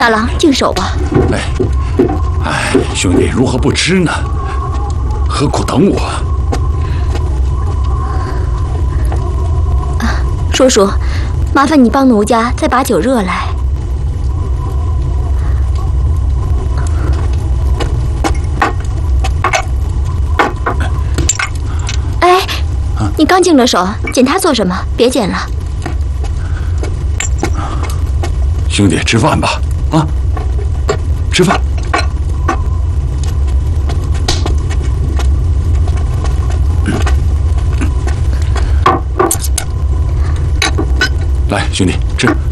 大郎，净手吧。 哎，兄弟，如何不吃呢？何苦等我？ 叔叔，麻烦你帮奴家再把酒热来。哎，你刚净了手，捡它做什么？别捡了。 兄弟，吃饭吧，啊，吃饭。来，兄弟，吃。